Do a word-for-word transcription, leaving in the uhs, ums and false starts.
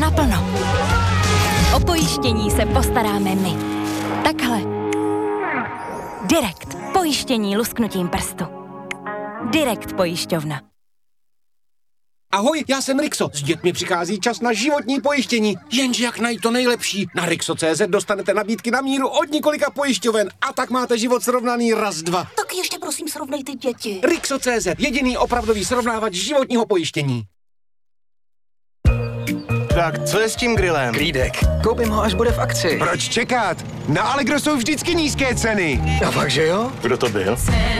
naplno. O pojištění se postaráme my. Takhle. Direkt. Pojištění lusknutím prstu. Direkt pojišťovna. Ahoj, já jsem Rixo. S dětmi přichází čas na životní pojištění. Jenže jak najít to nejlepší? Na Rixo tečka cé zet dostanete nabídky na míru od několika pojišťoven a tak máte život srovnaný raz, dva. Tak ještě prosím srovnejte děti. Rixo tečka cé zet, jediný opravdový srovnávač životního pojištění. Tak, co je s tím grillem? Klídek. Koupím ho, až bude v akci. Proč čekat? Na Allegro jsou vždycky nízké ceny. A fakt, že jo? Kdo to byl?